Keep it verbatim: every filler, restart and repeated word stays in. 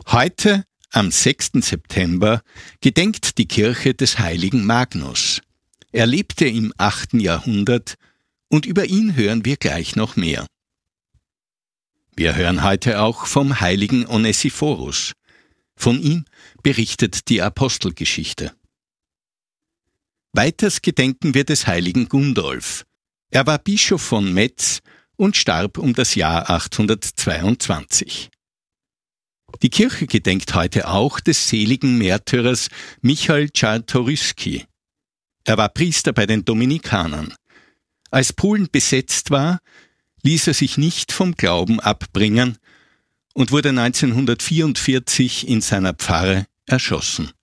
Heute, am sechsten September, gedenkt die Kirche des heiligen Magnus. Er lebte im achten Jahrhundert und über ihn hören wir gleich noch mehr. Wir hören heute auch vom heiligen Onesiphorus. Von ihm berichtet die Apostelgeschichte. Weiters gedenken wir des heiligen Gundolf. Er war Bischof von Metz und starb um das Jahr achthundertzweiundzwanzig. Die Kirche gedenkt heute auch des seligen Märtyrers Michael Czartoryski. Er war Priester bei den Dominikanern. Als Polen besetzt war, ließ er sich nicht vom Glauben abbringen und wurde neunzehnhundertvierundvierzig in seiner Pfarre erschossen.